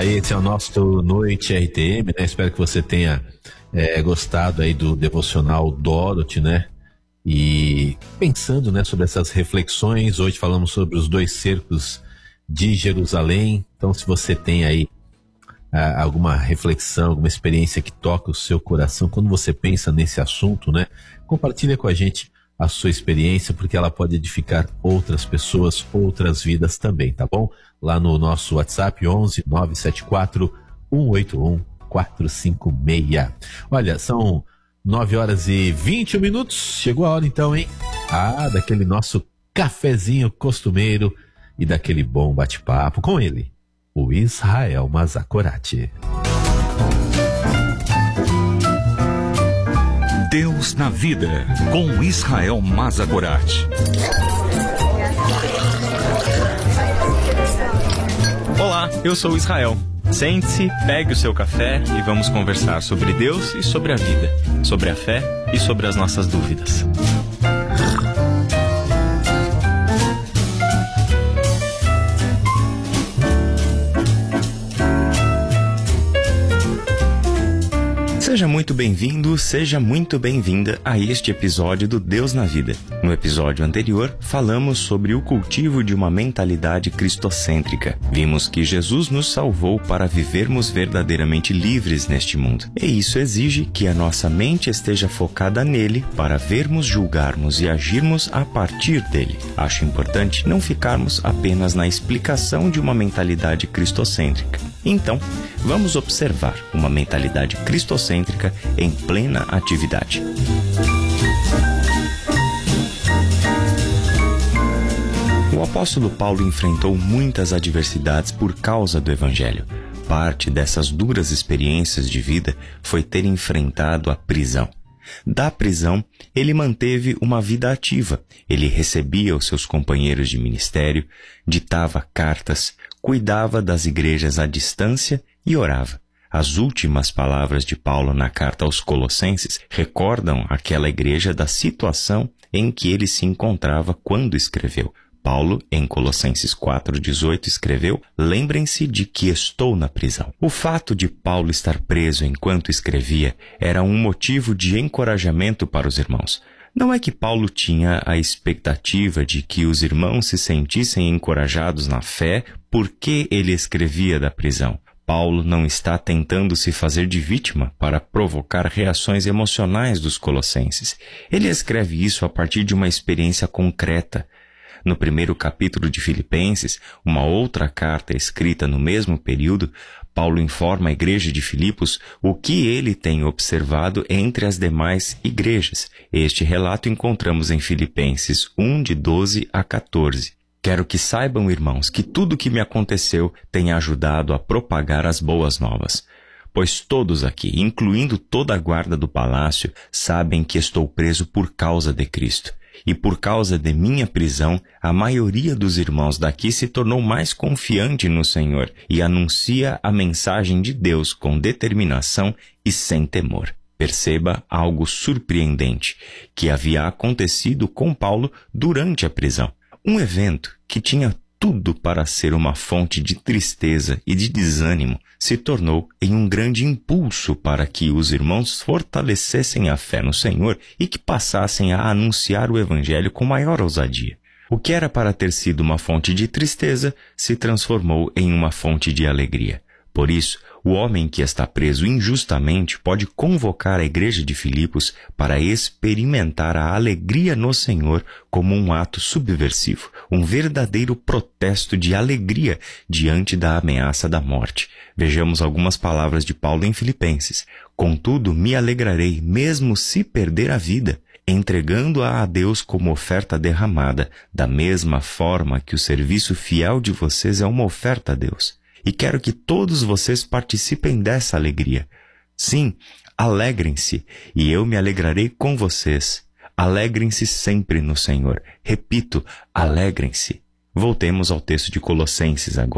aí, esse é o nosso Noite RTM, né? Espero que você tenha gostado aí do devocional Dorothy, né? E pensando, né, sobre essas reflexões, hoje falamos sobre os 2 cercos de Jerusalém. Então, se você tem aí alguma reflexão, alguma experiência que toca o seu coração, quando você pensa nesse assunto, né, compartilha com a gente a sua experiência, porque ela pode edificar outras pessoas, outras vidas também, tá bom? Lá no nosso WhatsApp 11 974 181 456. Olha, são 9h21. Chegou a hora então, hein? Daquele nosso cafezinho costumeiro e daquele bom bate-papo com ele, o Israel Mazakorati. Deus na Vida, com Israel Mazakorati. Olá, eu sou o Israel. Sente-se, pegue o seu café e vamos conversar sobre Deus e sobre a vida, sobre a fé e sobre as nossas dúvidas. Seja muito bem-vindo, seja muito bem-vinda a este episódio do Deus na Vida. No episódio anterior, falamos sobre o cultivo de uma mentalidade cristocêntrica. Vimos que Jesus nos salvou para vivermos verdadeiramente livres neste mundo. E isso exige que a nossa mente esteja focada nele para vermos, julgarmos e agirmos a partir dele. Acho importante não ficarmos apenas na explicação de uma mentalidade cristocêntrica. Então, vamos observar uma mentalidade cristocêntrica em plena atividade. O apóstolo Paulo enfrentou muitas adversidades por causa do Evangelho. Parte dessas duras experiências de vida foi ter enfrentado a prisão. Da prisão, ele manteve uma vida ativa. Ele recebia os seus companheiros de ministério, ditava cartas, cuidava das igrejas à distância e orava. As últimas palavras de Paulo na carta aos Colossenses recordam aquela igreja da situação em que ele se encontrava quando escreveu. Paulo, em Colossenses 4,18, escreveu: "Lembrem-se de que estou na prisão." O fato de Paulo estar preso enquanto escrevia era um motivo de encorajamento para os irmãos. Não é que Paulo tinha a expectativa de que os irmãos se sentissem encorajados na fé porque ele escrevia da prisão. Paulo não está tentando se fazer de vítima para provocar reações emocionais dos colossenses. Ele escreve isso a partir de uma experiência concreta. No primeiro capítulo de Filipenses, uma outra carta escrita no mesmo período, Paulo informa a igreja de Filipos o que ele tem observado entre as demais igrejas. Este relato encontramos em Filipenses 1, de 12 a 14. Quero que saibam, irmãos, que tudo o que me aconteceu tem ajudado a propagar as boas novas. Pois todos aqui, incluindo toda a guarda do palácio, sabem que estou preso por causa de Cristo. E por causa de minha prisão, a maioria dos irmãos daqui se tornou mais confiante no Senhor e anuncia a mensagem de Deus com determinação e sem temor. Perceba algo surpreendente que havia acontecido com Paulo durante a prisão. Um evento que tinha tudo para ser uma fonte de tristeza e de desânimo se tornou em um grande impulso para que os irmãos fortalecessem a fé no Senhor e que passassem a anunciar o Evangelho com maior ousadia. O que era para ter sido uma fonte de tristeza se transformou em uma fonte de alegria. Por isso, o homem que está preso injustamente pode convocar a igreja de Filipos para experimentar a alegria no Senhor como um ato subversivo, um verdadeiro protesto de alegria diante da ameaça da morte. Vejamos algumas palavras de Paulo em Filipenses. "Contudo, me alegrarei, mesmo se perder a vida, entregando-a a Deus como oferta derramada, da mesma forma que o serviço fiel de vocês é uma oferta a Deus. E quero que todos vocês participem dessa alegria. Sim, alegrem-se, e eu me alegrarei com vocês. Alegrem-se sempre no Senhor." Repito, alegrem-se. Voltemos ao texto de Colossenses agora.